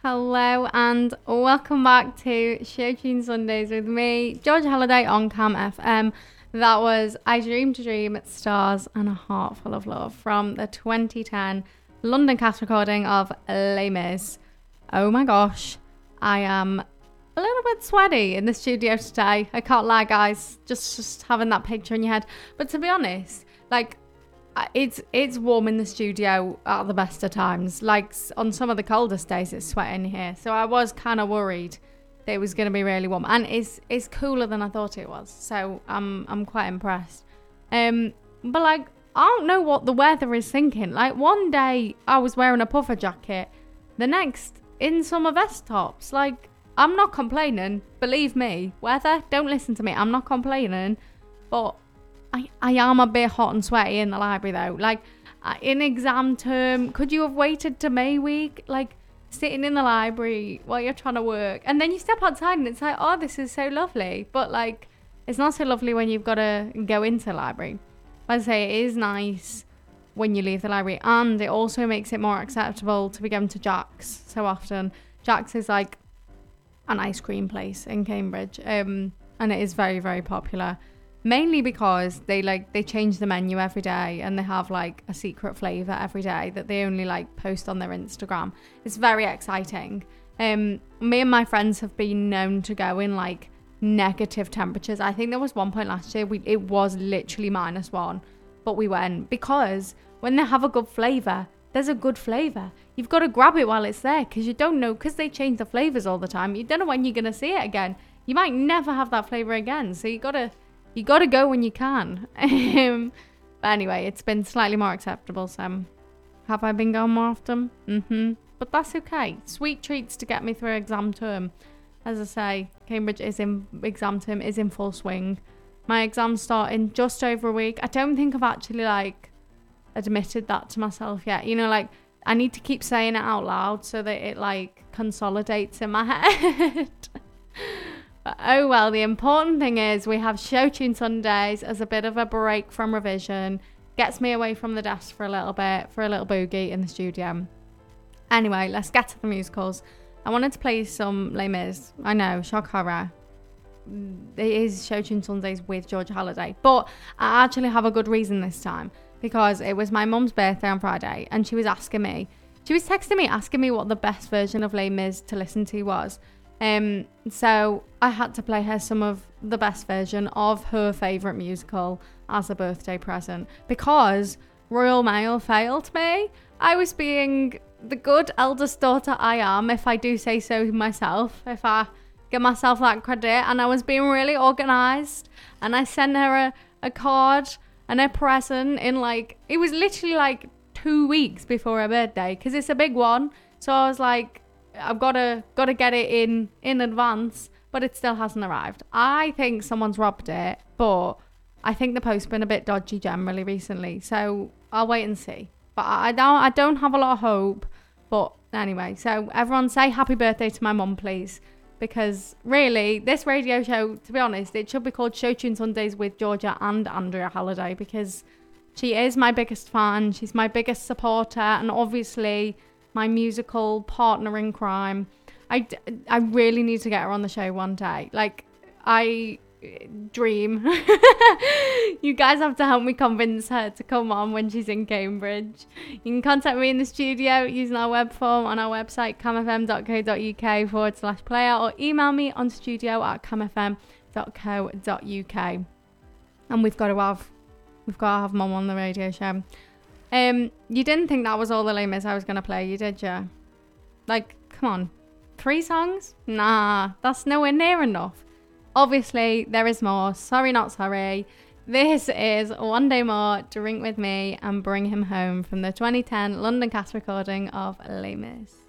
Hello and welcome back to Show Tune Sundays with me, Georgia Halliday on Cam FM. That was I Dream to Dream, Stars and a Heart Full of Love from the 2010 London cast recording of Les Mis. Oh my gosh, I am a little bit sweaty in the studio today. I can't lie, guys, just having that picture in your head. But to be honest, like, it's warm in the studio at the best of times. Like on some of the coldest days, it's sweating here. So I was kind of worried that it was going to be really warm, and it's cooler than I thought it was. So I'm quite impressed. But like, I don't know what the weather is thinking. Like one day I was wearing a puffer jacket, the next in summer vest tops. Like, I'm not complaining. Believe me, weather, don't listen to me. I'm not complaining, but I am a bit hot and sweaty in the library though. Like, in exam term, could you have waited to May week? Like, sitting in the library while you're trying to work, and then you step outside and it's like, oh, this is so lovely. But like, it's not so lovely when you've got to go into the library. As I say, it is nice when you leave the library, and it also makes it more acceptable to be going to Jack's so often. Jack's is like an ice cream place in Cambridge, and it is very, very popular. Mainly because they change the menu every day, and they have like a secret flavour every day that they only like post on their Instagram. It's very exciting. Me and my friends have been known to go in like negative temperatures. I think there was one point last year it was literally -1, but we went because when they have a good flavour, there's a good flavour. You've got to grab it while it's there, because you don't know, because they change the flavours all the time. You don't know when you're going to see it again. You might never have that flavour again, so you got to go when you can. But anyway, it's been slightly more acceptable, so have I been going more often? But that's okay. Sweet treats to get me through exam term. As I say, Cambridge exam term is in full swing. My exams start in just over a week. I don't think I've actually like admitted that to myself yet. You know, like, I need to keep saying it out loud so that it like consolidates in my head. But oh well, the important thing is we have Show Tune Sundays as a bit of a break from revision. Gets me away from the desk for a little bit, for a little boogie in the studio. Anyway, let's get to the musicals. I wanted to play some Les Mis. I know, shock horror. It is Show Tune Sundays with Georgia Halliday. But I actually have a good reason this time, because it was my mum's birthday on Friday, and she was texting me asking me what the best version of Les Mis to listen to was. So I had to play her some of the best version of her favourite musical as a birthday present, because Royal Mail failed me. I was being the good eldest daughter I am, if I do say so myself, if I give myself that credit, and I was being really organised, and I sent her a card and a present in like, it was literally like 2 weeks before her birthday, because it's a big one. So I was like, I've got to get it in advance, but it still hasn't arrived. I think someone's robbed it, but I think the post's been a bit dodgy generally recently, so I'll wait and see. But I don't have a lot of hope. But anyway, so everyone say happy birthday to my mum, please, because really this radio show, to be honest, it should be called Show Tune Sundays with Georgia and Andrea Halliday, because she is my biggest fan, she's my biggest supporter, and obviously my musical partner in crime. I really need to get her on the show one day. Like, I dream. You guys have to help me convince her to come on when she's in Cambridge. You can contact me in the studio using our web form on our website, camfm.co.uk/player, or email me on studio@camfm.co.uk. And we've got to have mum on the radio show. You didn't think that was all the Les Mis I was going to play, you did you? Like, come on. 3 songs? Nah, that's nowhere near enough. Obviously, there is more. Sorry, not sorry. This is One Day More, Drink With Me and Bring Him Home from the 2010 London cast recording of Les Mis.